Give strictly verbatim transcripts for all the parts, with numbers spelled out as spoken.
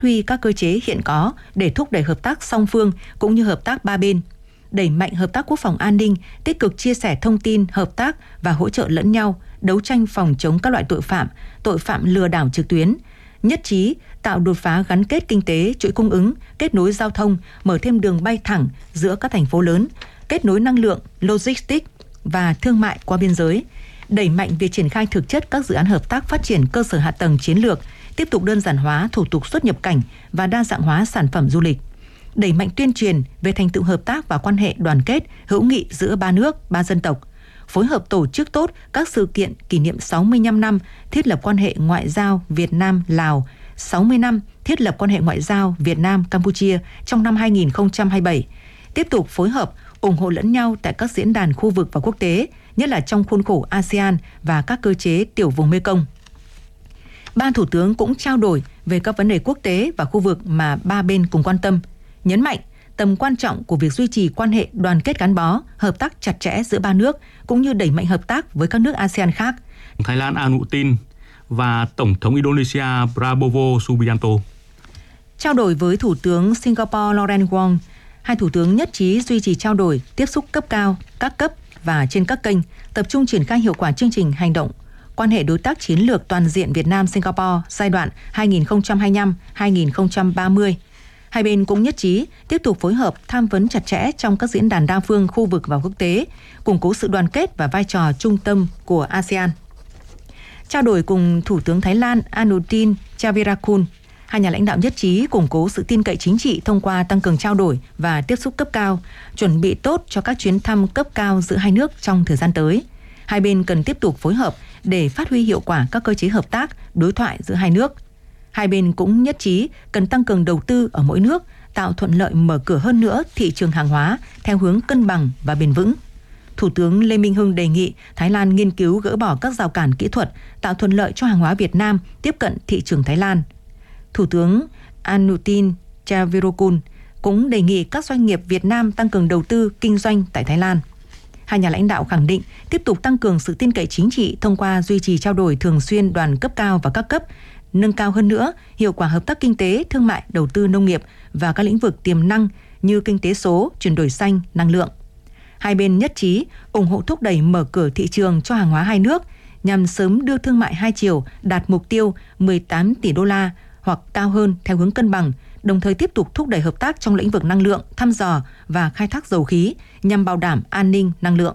huy các cơ chế hiện có để thúc đẩy hợp tác song phương cũng như hợp tác ba bên, đẩy mạnh hợp tác quốc phòng an ninh, tích cực chia sẻ thông tin, hợp tác và hỗ trợ lẫn nhau, đấu tranh phòng chống các loại tội phạm, tội phạm lừa đảo trực tuyến. Nhất trí tạo đột phá gắn kết kinh tế, chuỗi cung ứng, kết nối giao thông, mở thêm đường bay thẳng giữa các thành phố lớn, kết nối năng lượng, logistics và thương mại qua biên giới, đẩy mạnh việc triển khai thực chất các dự án hợp tác phát triển cơ sở hạ tầng chiến lược, tiếp tục đơn giản hóa thủ tục xuất nhập cảnh và đa dạng hóa sản phẩm du lịch, đẩy mạnh tuyên truyền về thành tựu hợp tác và quan hệ đoàn kết, hữu nghị giữa ba nước, ba dân tộc, phối hợp tổ chức tốt các sự kiện kỷ niệm sáu mươi lăm năm thiết lập quan hệ ngoại giao Việt Nam-Lào, sáu mươi năm thiết lập quan hệ ngoại giao Việt Nam-Campuchia trong năm hai nghìn không trăm hai mươi bảy, tiếp tục phối hợp, ủng hộ lẫn nhau tại các diễn đàn khu vực và quốc tế, nhất là trong khuôn khổ a sê an và các cơ chế tiểu vùng Mekong. Ba thủ tướng cũng trao đổi về các vấn đề quốc tế và khu vực mà ba bên cùng quan tâm, nhấn mạnh tầm quan trọng của việc duy trì quan hệ đoàn kết gắn bó, hợp tác chặt chẽ giữa ba nước, cũng như đẩy mạnh hợp tác với các nước a sê an khác. Thái Lan Anutin và Tổng thống Indonesia Prabowo Subianto. Trao đổi với Thủ tướng Singapore Lawrence Wong, hai thủ tướng nhất trí duy trì trao đổi, tiếp xúc cấp cao, các cấp và trên các kênh, tập trung triển khai hiệu quả chương trình hành động quan hệ đối tác chiến lược toàn diện Việt Nam-Singapore giai đoạn hai nghìn không trăm hai mươi lăm đến hai nghìn không trăm ba mươi. Hai bên cũng nhất trí tiếp tục phối hợp tham vấn chặt chẽ trong các diễn đàn đa phương, khu vực và quốc tế, củng cố sự đoàn kết và vai trò trung tâm của a sê an. Trao đổi cùng Thủ tướng Thái Lan Anutin Charnvirakul, hai nhà lãnh đạo nhất trí củng cố sự tin cậy chính trị thông qua tăng cường trao đổi và tiếp xúc cấp cao, chuẩn bị tốt cho các chuyến thăm cấp cao giữa hai nước trong thời gian tới. Hai bên cần tiếp tục phối hợp để phát huy hiệu quả các cơ chế hợp tác, đối thoại giữa hai nước. Hai bên cũng nhất trí cần tăng cường đầu tư ở mỗi nước, tạo thuận lợi mở cửa hơn nữa thị trường hàng hóa theo hướng cân bằng và bền vững. Thủ tướng Lê Minh Hưng đề nghị Thái Lan nghiên cứu gỡ bỏ các rào cản kỹ thuật, tạo thuận lợi cho hàng hóa Việt Nam tiếp cận thị trường Thái Lan. Thủ tướng Anutin Charnvirakul cũng đề nghị các doanh nghiệp Việt Nam tăng cường đầu tư kinh doanh tại Thái Lan. Hai nhà lãnh đạo khẳng định tiếp tục tăng cường sự tin cậy chính trị thông qua duy trì trao đổi thường xuyên đoàn cấp cao và các cấp, nâng cao hơn nữa hiệu quả hợp tác kinh tế, thương mại, đầu tư nông nghiệp và các lĩnh vực tiềm năng như kinh tế số, chuyển đổi xanh, năng lượng. Hai bên nhất trí ủng hộ thúc đẩy mở cửa thị trường cho hàng hóa hai nước nhằm sớm đưa thương mại hai chiều đạt mục tiêu mười tám tỷ đô la hoặc cao hơn theo hướng cân bằng, đồng thời tiếp tục thúc đẩy hợp tác trong lĩnh vực năng lượng, thăm dò và khai thác dầu khí nhằm bảo đảm an ninh năng lượng.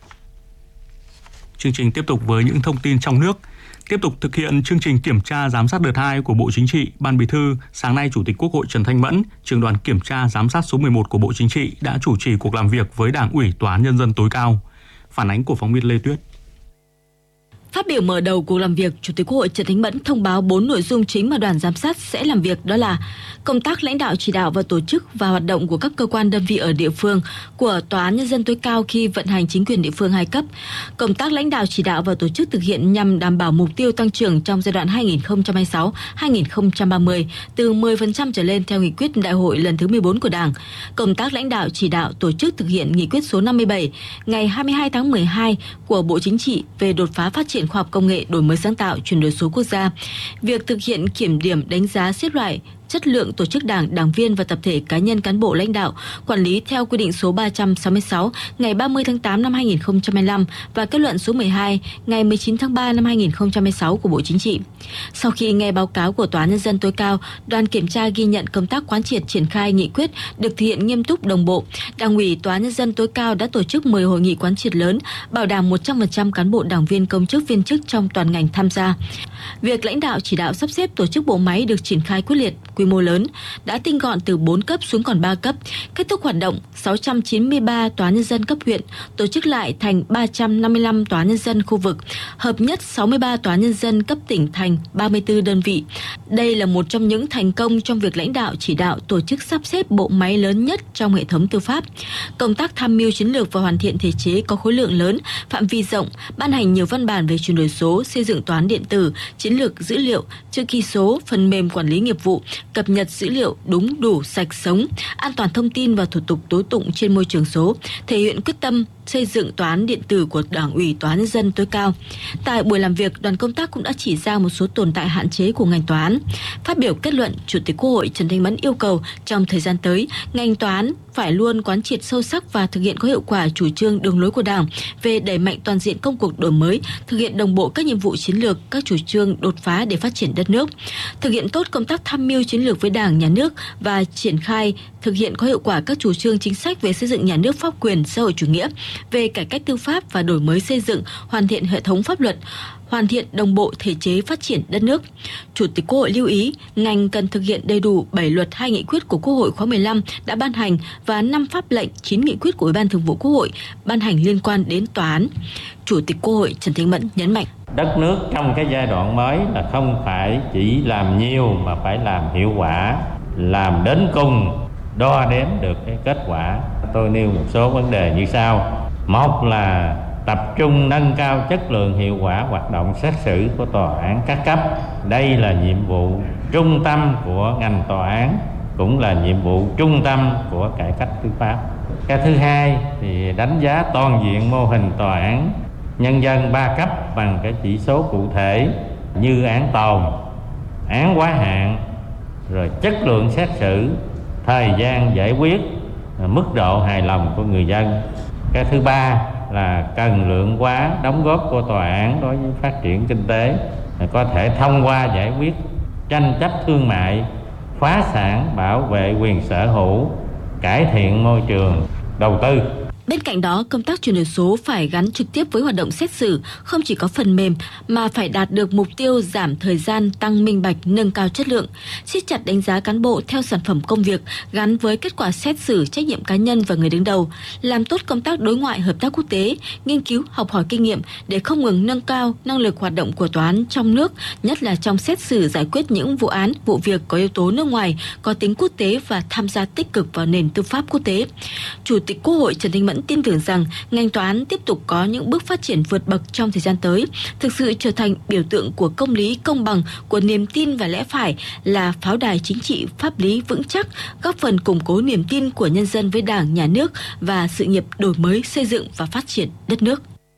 Chương trình tiếp tục với những thông tin trong nước. Tiếp tục thực hiện chương trình kiểm tra giám sát đợt hai của Bộ Chính trị, Ban Bí thư, sáng nay Chủ tịch Quốc hội Trần Thanh Mẫn, trưởng đoàn kiểm tra giám sát số mười một của Bộ Chính trị đã chủ trì cuộc làm việc với Đảng ủy Tòa án Nhân dân tối cao. Phản ánh của phóng viên Lê Tuyết. Phát biểu mở đầu cuộc làm việc, Chủ tịch Quốc hội Trần Thanh Mẫn thông báo bốn nội dung chính mà đoàn giám sát sẽ làm việc, đó là công tác lãnh đạo chỉ đạo và tổ chức và hoạt động của các cơ quan đơn vị ở địa phương của Tòa án Nhân dân tối cao khi vận hành chính quyền địa phương hai cấp, công tác lãnh đạo chỉ đạo và tổ chức thực hiện nhằm đảm bảo mục tiêu tăng trưởng trong giai đoạn hai nghìn không trăm hai mươi sáu đến hai nghìn không trăm ba mươi từ mười phần trăm trở lên theo nghị quyết đại hội lần thứ mười bốn của Đảng, công tác lãnh đạo chỉ đạo tổ chức thực hiện nghị quyết số năm mươi bảy ngày hai mươi hai tháng mười hai của Bộ Chính trị về đột phá phát triển khoa học công nghệ, đổi mới sáng tạo, chuyển đổi số quốc gia, việc thực hiện kiểm điểm đánh giá xếp loại chất lượng tổ chức đảng, đảng viên và tập thể cá nhân cán bộ lãnh đạo quản lý theo quy định số ba trăm sáu mươi sáu ngày ba mươi tháng tám năm hai nghìn không trăm hai mươi lăm và kết luận số mười hai ngày mười chín tháng ba năm hai nghìn không trăm hai mươi sáu của Bộ Chính trị. Sau khi nghe báo cáo của Tòa án Nhân dân tối cao, đoàn kiểm tra ghi nhận công tác quán triệt triển khai nghị quyết được thực hiện nghiêm túc đồng bộ. Đảng ủy Tòa án Nhân dân tối cao đã tổ chức mười hội nghị quán triệt lớn, bảo đảm một trăm phần trăm cán bộ đảng viên, công chức viên chức trong toàn ngành tham gia. Việc lãnh đạo chỉ đạo sắp xếp tổ chức bộ máy được triển khai quyết liệt, quy mô lớn, đã tinh gọn từ bốn cấp xuống còn ba cấp, kết thúc hoạt động sáu trăm chín mươi ba tòa nhân dân cấp huyện, tổ chức lại thành ba trăm năm mươi lăm tòa nhân dân khu vực, hợp nhất sáu mươi ba tòa nhân dân cấp tỉnh thành ba mươi tư đơn vị. Đây là một trong những thành công trong việc lãnh đạo chỉ đạo tổ chức sắp xếp bộ máy lớn nhất trong hệ thống tư pháp. Công tác tham mưu chiến lược và hoàn thiện thể chế có khối lượng lớn, phạm vi rộng, ban hành nhiều văn bản về chuyển đổi số, xây dựng tòa án điện tử, chiến lược dữ liệu, chữ ký số, phần mềm quản lý nghiệp vụ, cập nhật dữ liệu đúng, đủ, sạch, sống, an toàn thông tin và thủ tục tố tụng trên môi trường số, thể hiện quyết tâm xây dựng tòa án điện tử của Đảng ủy Tòa án Nhân dân tối cao. Tại buổi làm việc, đoàn công tác cũng đã chỉ ra một số tồn tại hạn chế của ngành tòa án. Phát biểu kết luận, Chủ tịch Quốc hội Trần Thanh Mẫn yêu cầu trong thời gian tới, ngành tòa án phải luôn quán triệt sâu sắc và thực hiện có hiệu quả chủ trương đường lối của Đảng về đẩy mạnh toàn diện công cuộc đổi mới, thực hiện đồng bộ các nhiệm vụ chiến lược, các chủ trương đột phá để phát triển đất nước, thực hiện tốt công tác tham mưu chiến lược với Đảng, Nhà nước và triển khai thực hiện có hiệu quả các chủ trương chính sách về xây dựng nhà nước pháp quyền xã hội chủ nghĩa, về cải cách tư pháp và đổi mới xây dựng, hoàn thiện hệ thống pháp luật, hoàn thiện đồng bộ thể chế phát triển đất nước. Chủ tịch Quốc hội lưu ý, ngành cần thực hiện đầy đủ bảy luật, hai nghị quyết của Quốc hội khóa mười lăm đã ban hành và năm pháp lệnh, chín nghị quyết của Ủy ban Thường vụ Quốc hội ban hành liên quan đến tòa án. Chủ tịch Quốc hội Trần Thanh Mẫn nhấn mạnh: Đất nước trong cái giai đoạn mới là không phải chỉ làm nhiều mà phải làm hiệu quả, làm đến cùng, đo đếm được cái kết quả. Tôi nêu một số vấn đề như sau. Một là tập trung nâng cao chất lượng, hiệu quả hoạt động xét xử của tòa án các cấp. Đây là nhiệm vụ trung tâm của ngành tòa án, cũng là nhiệm vụ trung tâm của cải cách tư pháp. Cái thứ hai thì đánh giá toàn diện mô hình tòa án nhân dân ba cấp bằng cái chỉ số cụ thể như án tồn, án quá hạn, rồi chất lượng xét xử, thời gian giải quyết, mức độ hài lòng của người dân. Cái thứ ba là cần lượng hóa đóng góp của tòa án đối với phát triển kinh tế, có thể thông qua giải quyết tranh chấp thương mại, phá sản, bảo vệ quyền sở hữu, cải thiện môi trường đầu tư. Bên cạnh đó, công tác chuyển đổi số phải gắn trực tiếp với hoạt động xét xử, không chỉ có phần mềm mà phải đạt được mục tiêu giảm thời gian, tăng minh bạch, nâng cao chất lượng, siết chặt đánh giá cán bộ theo sản phẩm công việc gắn với kết quả xét xử, trách nhiệm cá nhân và người đứng đầu, làm tốt công tác đối ngoại, hợp tác quốc tế, nghiên cứu, học hỏi kinh nghiệm để không ngừng nâng cao năng lực hoạt động của tòa án trong nước, nhất là trong xét xử giải quyết những vụ án, vụ việc có yếu tố nước ngoài, có tính quốc tế và tham gia tích cực vào nền tư pháp quốc tế. Chủ tịch Quốc hội Trần Thanh Mẫn tin tưởng rằng ngành tòa án tiếp tục có những bước phát triển vượt bậc trong thời gian tới, thực sự trở thành biểu tượng của công lý, công bằng, của niềm tin và lẽ phải, là pháo đài chính trị pháp lý vững chắc, góp phần củng cố niềm tin của nhân dân với Đảng, Nhà nước và sự nghiệp đổi mới, xây dựng và phát triển đất nước.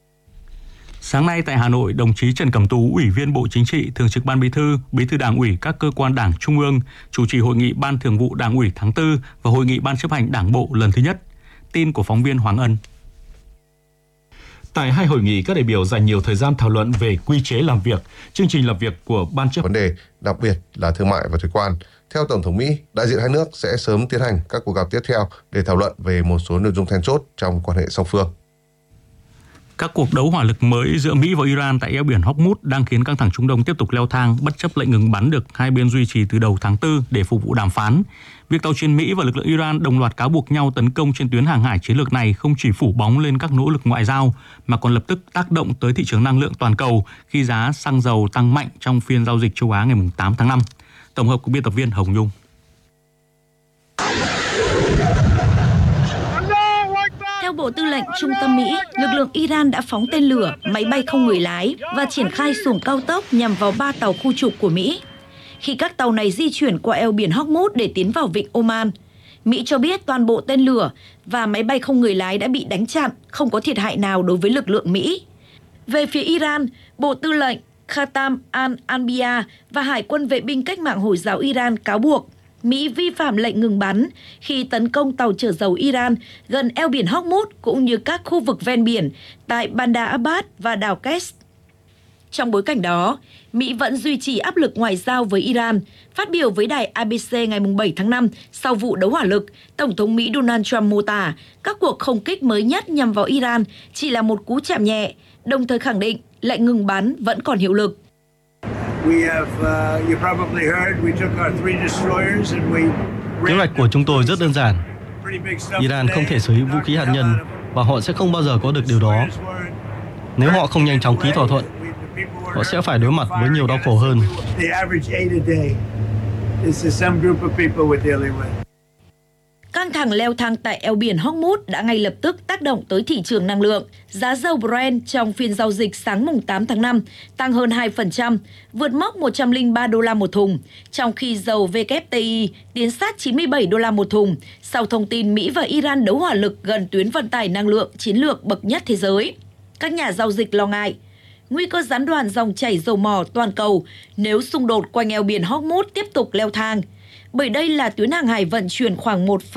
Sáng nay tại Hà Nội, đồng chí Trần Cẩm Tú, Ủy viên Bộ Chính trị, Thường trực Ban Bí thư, Bí thư Đảng ủy các cơ quan Đảng Trung ương, chủ trì hội nghị Ban Thường vụ Đảng ủy tháng tư và hội nghị Ban chấp hành Đảng bộ lần thứ nhất. Tin của phóng viên Hoàng Ân. Tại hai hội nghị, các đại biểu dành nhiều thời gian thảo luận về quy chế làm việc, chương trình làm việc của Ban chấp vấn đề, đặc biệt là thương mại và thuế quan. Theo Tổng thống Mỹ, đại diện hai nước sẽ sớm tiến hành các cuộc gặp tiếp theo để thảo luận về một số nội dung then chốt trong quan hệ song phương. Các cuộc đấu hỏa lực mới giữa Mỹ và Iran tại eo biển Hormuz đang khiến căng thẳng Trung Đông tiếp tục leo thang bất chấp lệnh ngừng bắn được hai bên duy trì từ đầu tháng tư để phục vụ đàm phán. Việc tàu chiến Mỹ và lực lượng Iran đồng loạt cáo buộc nhau tấn công trên tuyến hàng hải chiến lược này không chỉ phủ bóng lên các nỗ lực ngoại giao mà còn lập tức tác động tới thị trường năng lượng toàn cầu khi giá xăng dầu tăng mạnh trong phiên giao dịch châu Á ngày tám tháng năm. Tổng hợp của biên tập viên Hồng Nhung. Theo Bộ Tư lệnh Trung tâm Mỹ, lực lượng Iran đã phóng tên lửa, máy bay không người lái và triển khai xuồng cao tốc nhằm vào ba tàu khu trục của Mỹ. Khi các tàu này di chuyển qua eo biển Hormuz để tiến vào vịnh Oman, Mỹ cho biết toàn bộ tên lửa và máy bay không người lái đã bị đánh chặn, không có thiệt hại nào đối với lực lượng Mỹ. Về phía Iran, Bộ Tư lệnh Khatam al-Anbiya và Hải quân vệ binh cách mạng Hồi giáo Iran cáo buộc Mỹ vi phạm lệnh ngừng bắn khi tấn công tàu chở dầu Iran gần eo biển Hormuz cũng như các khu vực ven biển tại Bandar Abbas và đảo Kers. Trong bối cảnh đó, Mỹ vẫn duy trì áp lực ngoại giao với Iran. Phát biểu với đài a bê xê ngày bảy tháng năm sau vụ đấu hỏa lực, Tổng thống Mỹ Donald Trump mô tả các cuộc không kích mới nhất nhằm vào Iran chỉ là một cú chạm nhẹ, đồng thời khẳng định lệnh ngừng bắn vẫn còn hiệu lực. Kế hoạch của chúng tôi rất đơn giản. Iran không thể sở hữu vũ khí hạt nhân và họ sẽ không bao giờ có được điều đó. Nếu họ không nhanh chóng ký thỏa thuận, họ sẽ phải đối mặt với nhiều đau khổ hơn. Căng thẳng leo thang tại eo biển Hormuz đã ngay lập tức tác động tới thị trường năng lượng. Giá dầu Brent trong phiên giao dịch sáng mùng tám tháng năm tăng hơn hai phần trăm, vượt mốc một trăm lẻ ba đô la một thùng, trong khi dầu W T I tiến sát chín mươi bảy đô la một thùng sau thông tin Mỹ và Iran đấu hỏa lực gần tuyến vận tải năng lượng chiến lược bậc nhất thế giới. Các nhà giao dịch lo ngại nguy cơ gián đoạn dòng chảy dầu mỏ toàn cầu nếu xung đột quanh eo biển Hormuz tiếp tục leo thang, bởi đây là tuyến hàng hải vận chuyển khoảng một